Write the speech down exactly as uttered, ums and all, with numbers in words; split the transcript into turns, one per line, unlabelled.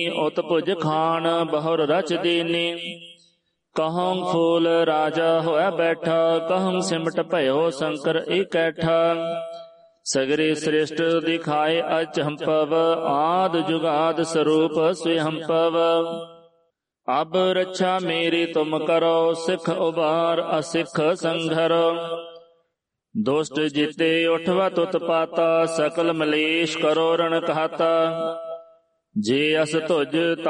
ਉਤ ਭੁਜ ਖਾਨ ਬਹੁਰ ਰਚ ਦੀਨੀ। ਕਹਉ ਫੂਲ ਰਾਜਾ ਹੋਇ ਬੈਠਾ, ਕਹਉ ਸਿਮਟ ਭਇਓ ਸ਼ੰਕਰ ਏਕੈਠਾ। ਸਗਰੇ ਸ੍ਰਿਸ਼ਟ ਦਿਖਾਏ ਅਚੰਭਵ, ਆਦ ਜੁਗਾਦ ਸਰੂਪ ਸਵਯੰਭਵ। ਅਬ ਰੱਛਾ ਮੇਰੀ ਤੁਮ ਕਰੋ, ਸਿੱਖ ਉਬਾਰ ਅਸਿੱਖ ਸੰਘਰ। ਦੁਸ਼ਟ ਜਿਤੇ ਉਠਵਾ ਤੁਤ ਪਾਤਾ, ਸਕਲ ਮਲੇਸ਼ ਕਰੋ ਰਣ ਘਾਤਾ। ਜੇ ਅਸ ਤੁਜ